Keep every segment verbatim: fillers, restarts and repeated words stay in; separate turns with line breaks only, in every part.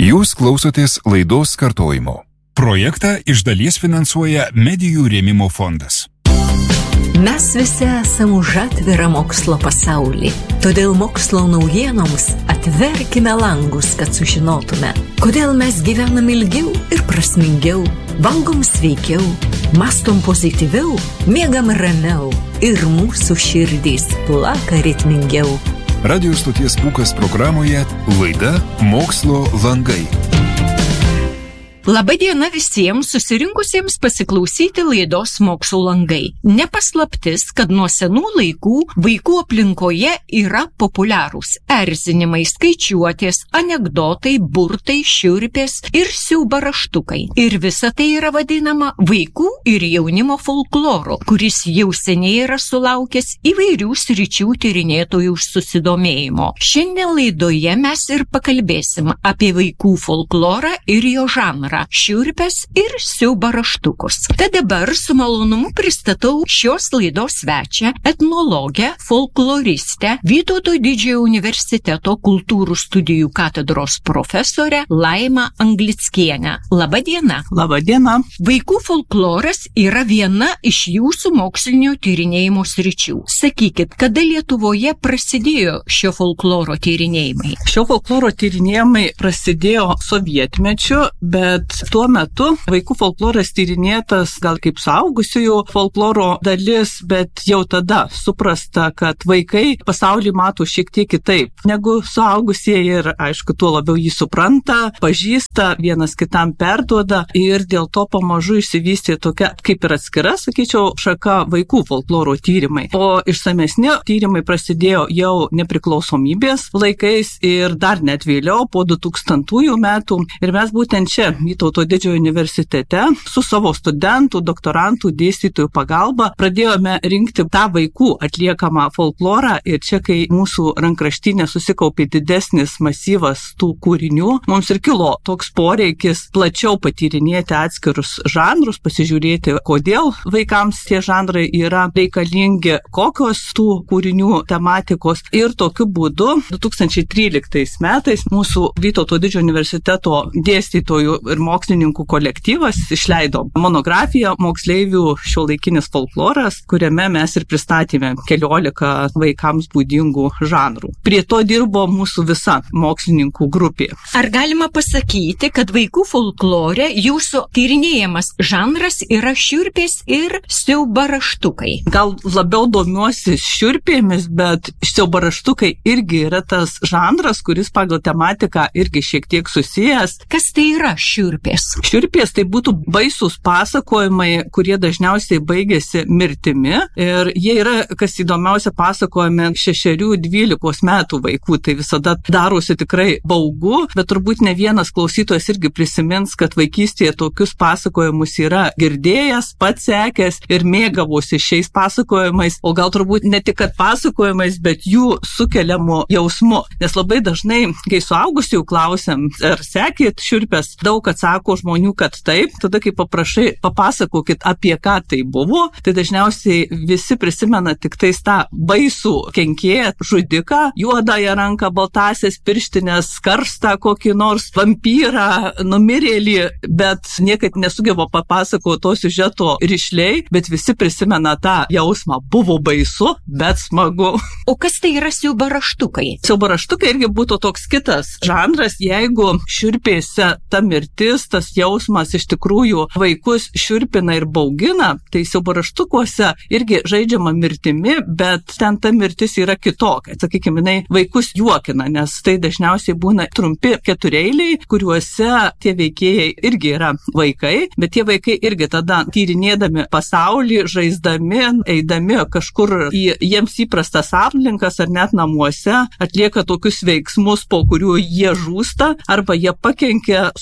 Jūs klausotės laidos kartojimo. Projektą iš dalies finansuoja Medijų rėmimo fondas.
Mes visi esame už atvirą mokslo pasaulį. Todėl mokslo naujienoms atverkime langus, kad sužinotume, kodėl mes gyvenam ilgiau ir prasmingiau, valgom sveikiau, mastom pozityviau, miegam ramiau ir mūsų širdys plaka ritmingiau.
Radio stoties Pūkas programoje laida Mokslo langai.
Labadiena visiems susirinkusiems pasiklausyti laidos Mokslo langai. Nepaslaptis, kad nuo senų laikų vaikų aplinkoje yra populiarūs erzinimai, skaičiuotės, anekdotai, burtai, šiurpės ir siaubaraštukai. Ir visa tai yra vadinama vaikų ir jaunimo folkloru, kuris jau seniai yra sulaukęs įvairių sričių tyrinėtojų susidomėjimo. Šiandien laidoje mes ir pakalbėsim apie vaikų folklorą ir jo žanrą. Šiurpės ir siaubaraštukus. Tad dabar su malonumu pristatau šios laidos svečią, etnologę, folkloristę, Vytauto Didžiojo universiteto kultūrų studijų katedros profesorę Laimą Anglickienę. Labadiena.
Labadiena.
Vaikų folkloras yra viena iš jūsų mokslinio tyrinėjimo sričių. Sakykit, kada Lietuvoje prasidėjo šio folkloro tyrinėjimai?
Šio folkloro tyrinėjimai prasidėjo sovietmečiu, bet tuo metu vaikų folkloras tyrinėtas gal kaip suaugusiųjų folkloro dalis, bet jau tada suprasta, kad vaikai pasaulį mato šiek tiek kitaip negu suaugusieji ir, aišku, tuo labiau jį supranta, pažįsta, vienas kitam perduoda ir dėl to pamažu išsivystė tokia kaip ir atskira, sakyčiau, šaka vaikų folkloro tyrimai. O išsamesni tyrimai prasidėjo jau nepriklausomybės laikais ir dar net vėliau, po du tūkstantųjų metų. Ir mes būtent čia, Vytauto Didžiojo universitete, su savo studentų, doktorantų, dėstytojų pagalba pradėjome rinkti tą vaikų atliekamą folklorą ir čia, kai mūsų rankraštinė susikaupė didesnis masyvas tų kūrinių, mums ir kilo toks poreikis plačiau patyrinėti atskirus žanrus, pasižiūrėti, kodėl vaikams tie žanrai yra reikalingi, kokios tų kūrinių tematikos. Ir tokiu būdu du tūkstančiai tryliktais metais mūsų Vytauto Didžiojo universiteto dėstytojų ir mokslininkų kolektyvas išleido monografiją Moksleivių šiuolaikinis folkloras, kuriame mes ir pristatėme keliolika vaikams būdingų žanrų. Prie to dirbo mūsų visa mokslininkų grupė.
Ar galima pasakyti, kad vaikų folklore jūsų tyrinėjamas žanras yra šiurpės ir siaubaraštukai?
Gal labiau domiuosi šiurpėmis, bet siaubaraštukai irgi yra tas žanras, kuris pagal tematiką irgi šiek tiek susijęs.
Kas tai yra šiurpės?
Šiurpės tai būtų baisūs pasakojimai, kurie dažniausiai baigėsi mirtimi ir jie yra, kas įdomiausia, pasakojami šešerių dvylikos metų vaikų, tai visada darosi tikrai baugu, bet turbūt ne vienas klausytojas irgi prisimins, kad vaikystėje tokius pasakojimus yra girdėjęs, pats sekęs ir mėgavosi šiais pasakojimais, o gal turbūt ne tik kad pasakojimais, bet jų sukeliamu jausmu, nes labai dažnai, kai suaugusiųjų klausiam, ar sekėt šiurpės, daug atsako žmonių, kad taip, tada kai paprašai, papasakokit apie ką tai buvo, tai dažniausiai visi prisimena tik tais tą baisų kenkėją, žudiką, juodąją ranką, baltasias pirštinės, karstą kokį nors vampyrą, numirėlį, bet niekad nesugeba papasakoti to siužeto rišliai, bet visi prisimena tą jausmą, buvo baisu, bet smagu.
O kas tai yra siaubaraštukai?
Siaubaraštukai irgi būtų toks kitas žanras, jeigu šiurpėse ta mirtis, tas jausmas iš tikrųjų vaikus šiurpina ir baugina, tai siaubaraštukuose irgi žaidžiama mirtimi, bet ten ta mirtis yra kitokia. Sakykime, jinai vaikus juokina, nes tai dažniausiai būna trumpi ketureiliai, kuriuose tie veikėjai irgi yra vaikai, bet tie vaikai irgi tada tyrinėdami pasaulį, žaisdami, eidami kažkur į jiems įprastas aplinkas ar net namuose, atlieka tokius veiksmus, po kurių jie žūsta arba jie pakenkia suaugusiems.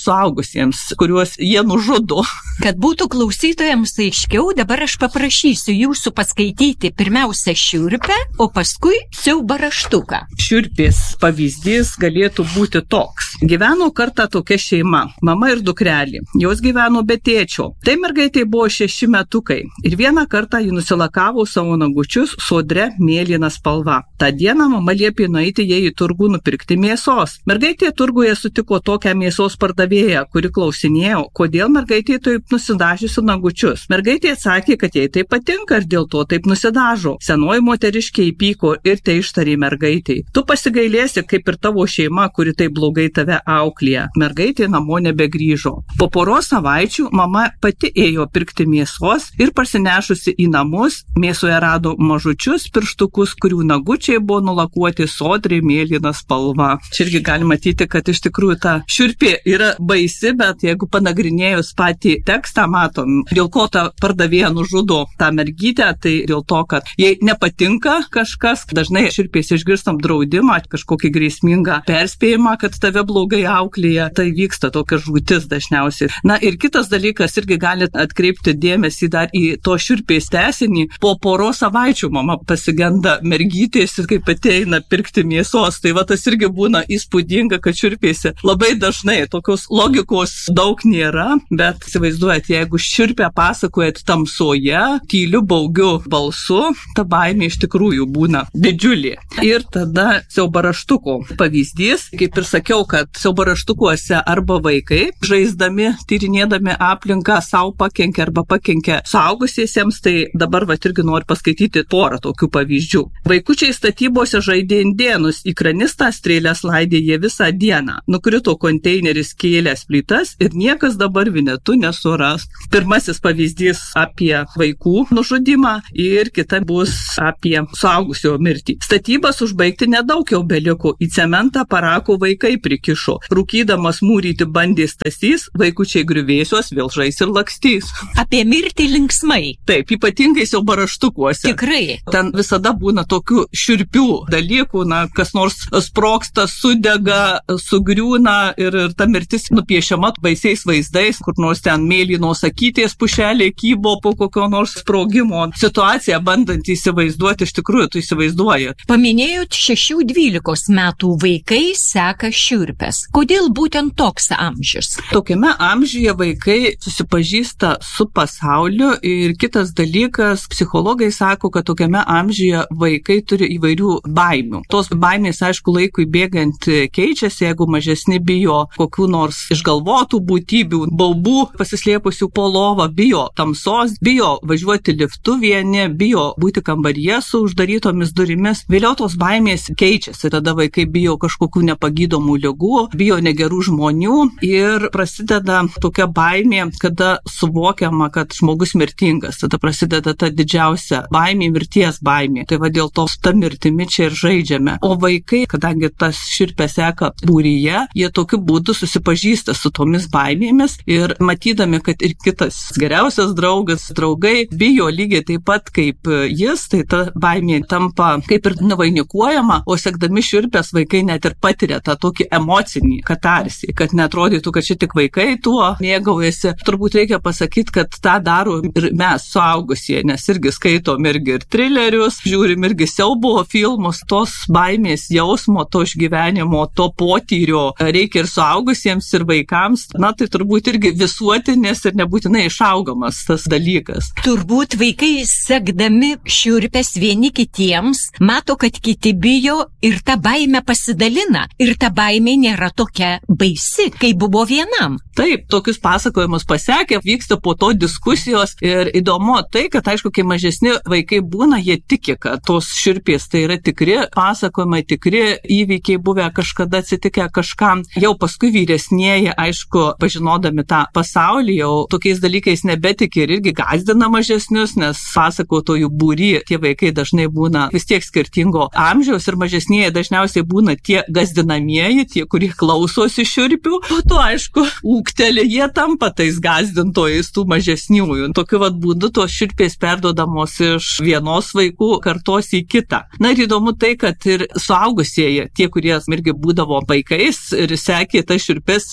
suaugusiems, kuriuos jie nužudo.
Kad būtų klausytojams aiškiau, dabar aš paprašysiu jūsų paskaityti pirmiausia šiurpę, o paskui siaubo raštuką.
Šiurpės pavyzdys galėtų būti toks. Gyveno kartą tokia šeima, mama ir dukrelė. Jos gyveno be tėčio. Tai mergaitė buvo šeši metukai ir vieną kartą ji nusilakavo savo nagučius sodre mėlyna spalva. Ta diena mama liepė nueiti jai į turgų nupirkti mėsos. Mergaitė turguje sutiko tokią mėsos pardavėją, kuri klausinėjo, kodėl mergaitė taip nusidažiusi nagučius. Mergaitė atsakė, kad jai tai patinka ir dėl to taip nusidažo. Senoji moteriškė įpyko ir tai ištarė mergaitei. Tu pasigailėsi, kaip ir tavo šeima, kuri taip blogai tave auklėja. Mergaitė namo nebegrįžo. Po poros savaičių mama pati ėjo pirkti mėsos ir parsinešusi į namus, mėsoje rado mažučius pirštukus, kurių nagučiai buvo nulakuoti sodriai mėlyna spalva. Čia irgi galima matyti, kad iš tikrųjų ta šiurpė yra baisi, bet jeigu panagrinėjus patį tekstą matom, dėl ko ta pardavėja nužudo tą mergytę, tai dėl to, kad jai nepatinka kažkas. Dažnai šiurpės išgirstam draudimą, kažkokį grėsmingą perspėjimą, kad tave blogai auklėja. Tai vyksta tokia žūtis dažniausiai. Na ir kitas dalykas, irgi galite atkreipti dėmesį dar į to šiurpės tęsinį. Po poros savaičių mama pasigenda mergytės ir kaip pati eina pirkti mėsos. Tai va tas irgi būna įspūdinga, kad šiurpėse labai dažnai tokios logikos daug nėra, bet įsivaizduojat, jeigu šiurpę pasakojat tamsoje, tyliu baugiu balsu, ta baimė iš tikrųjų būna didžiulė. Ir tada siaubo raštuko pavyzdys, kaip ir sakiau, kad siaubo raštukuose arba vaikai, žaisdami, tyrinėdami aplinką, savo pakenkia arba pakenkia suaugusiesiems, tai dabar va irgi noriu paskaityti porą tokių pavyzdžių. Vaikučiai statybose žaidė indėnus, į kranistą strėlės laidė jie visą dieną. Nukrito konteineris kėlęs plytas ir niekas dabar vinetu nesuras. Pirmasis pavyzdys apie vaikų nužudimą ir kita bus apie suaugusio mirtį. Statybas užbaigti nedaug jau beliko, į cementą parako vaikai prikišo. Rūkydamas mūryti bandė Stasys, vaikučiai griuvėsios vėl žais ir lakstys.
Apie mirtį linksmai.
Taip, ypatingai siaubo raštukuose.
Tikrai.
Ten visada būna tokių šiurpių dalykų, na, kas nors sprogsta, sudega, sugriūna ir, ir ta mirtis nupiešiama baisiais vaizdais, kur nors ten mėlynos akytės pušelė kybo po kokio nors sprogimo. Situaciją bandant įsivaizduoti, iš tikrųjų tu įsivaizduoji.
Paminėjot šešių dvylikos metų vaikai seka šiurpes. Kodėl būtent toks amžius?
Tokiame amžiuje vaikai susipažįsta su pasauliu ir kitas dalykas, psichologai sako, kad tokiame amžiuje vaikai turi įvairių baimių. Tos baimės, aišku, laikui bėgant keičiasi, jeigu mažesni bijo kokių nors išgalvotų būtybių, baubų pasislėpusių po lovą, bijo tamsos, bijo važiuoti liftu vieni, bijo būti kambaryje su uždarytomis durimis. Vėliau tos baimės keičiasi, tada vaikai bijo kažkokių nepagydomų ligų, bijo negerų žmonių ir prasideda tokia baimė, kada suvokiama, kad žmogus mirtingas. Tada prasideda ta didžiausia baimė, mirties baimė. Tai va dėl to ta mirtimi čia ir žaidžiame. O vaikai, kadangi tas šiurpė seka būryje, jie tokiu būdu susipažįsta su tomis baimėmis ir matydami, kad ir kitas geriausias draugas, draugai bijo lygiai taip pat kaip jis, tai ta baimė tampa kaip ir nuvainikuojama, o sekdami šiurpės vaikai net ir patiria tą tokį emocinį katarsį, kad neatrodytų, kad čia tik vaikai tuo mėgaujasi. Turbūt reikia pasakyti, kad tą daro ir mes suaugusieji, nes irgi skaitom irgi ir trilerius, žiūrim irgi siaubo filmus, tos baimės jausmo, to išgyvenimo, to potyrio reikia ir suaugusiems, ir vaikams. Na, tai turbūt irgi visuotinės ir nebūtinai išaugamas tas dalykas.
Turbūt vaikai sekdami šiurpės vieni kitiems, mato, kad kiti bijo ir ta baimė pasidalina. Ir ta baimė nėra tokia baisi, kaip buvo vienam.
Taip, tokius pasakojimus pasekė, vyksta po to diskusijos ir įdomu tai, kad aišku, kai mažesni vaikai būna, jie tiki, kad tos šiurpės tai yra tikri pasakojimai, tikri įvykiai buvę kažkada atsitikę kažkam. Jau paskui vyresnieji, aišku, pažinodami tą pasaulį, jau tokiais dalykais nebetiki ir irgi gąsdina mažesnius, nes pasakotojų būry tie vaikai dažnai būna vis tiek skirtingo amžiaus ir mažesnieji dažniausiai būna tie gąsdinamieji, tie, kurie klausosi šiurpių. Po to, aišku, ūgtelė, jie tampa tais gąsdintojais tų mažesniųjų. Tokiu vat būdu tos šiurpės perdodamos iš vienos vaikų kartos į kitą. Na ir įdomu tai, kad ir suaugusieji, tie, kurie irgi būdavo vaikais ir sekė tas šiurpės, net ir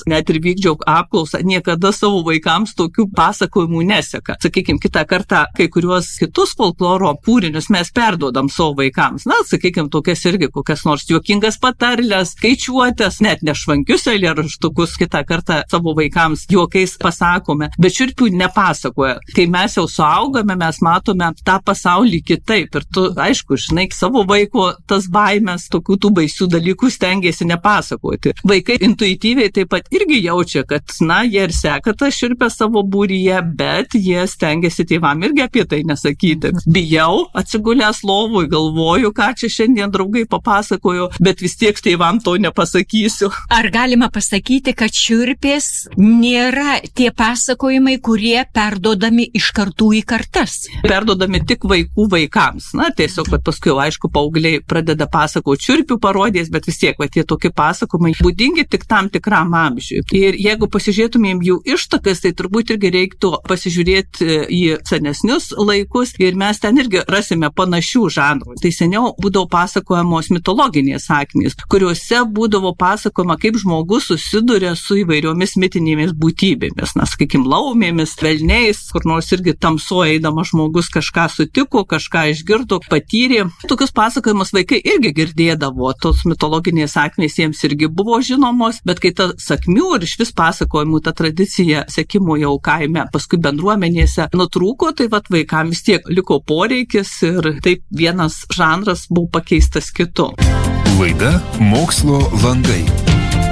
vykdžiau apklausą, niekada savo vaikams tokių pasakojimų neseka. Sakykime, kitą kartą kai kuriuos kitus folkloro kūrinius mes perduodam savo vaikams. Na, sakykime, tokias irgi kokias nors juokingas patarlės, skaičiuotės, net nešvankius eilėraštukus kitą kartą savo vaikams juokais pasakome, bet šiurpių nepasakoja. Kai mes jau suaugame, mes matome tą pasaulį kitaip ir tu, aišku, žinai, savo vaiko tas baimės, tokių tų baisių dalykų stengiasi nepasakoti. Vaikai intuityviai taip pat irgi jaučia, kad, na, jie ir seka tą šiurpę savo būryje, bet jie stengiasi tėvam irgi apie tai nesakyti. Bijau, atsigulęs lovui, galvoju, ką čia šiandien draugai papasakojo, bet vis tiek tėvam to nepasakysiu.
Ar galima pasakyti, kad šiurpės nėra tie pasakojimai, kurie perdodami iš kartų į kartas?
Perdodami tik vaikų vaikams. Na, tiesiog, kad paskui, aišku, paaugliai pradeda pasakoti šiurpių parodės, bet vis tiek, va, tie tokie pasakojimai būdingi tik tam tikram amžiui. Ir jeigu pasižiūrėtumėm jų ištakas, tai turbūt irgi reiktų pasižiūrėti į senesnius laikus ir mes ten irgi rasime panašių žanrų. Tai seniau būdavo pasakojamos mitologinės sakmės, kuriuose būdavo pasakojama, kaip žmogus susiduria su įvairiomis mitinėmis būtybėmis. Na, sakykime, laumėmis, velniais, kur nors irgi tamsoje eidamas žmogus kažką sutiko, kažką išgirdo, patyrė. Tokius pasakojimus vaikai irgi girdėdavo, tos mitologinės sakmės jiems irgi buvo žinomos, bet kai ta sakmių ir iš vis pasakojimų ta tradicija sekimo jau kaime, paskui bendruomenėse nutrūko, tai vat vaikams vis tiek liko poreikis ir taip vienas žanras buvo pakeistas kitu.
Laida Mokslo langai.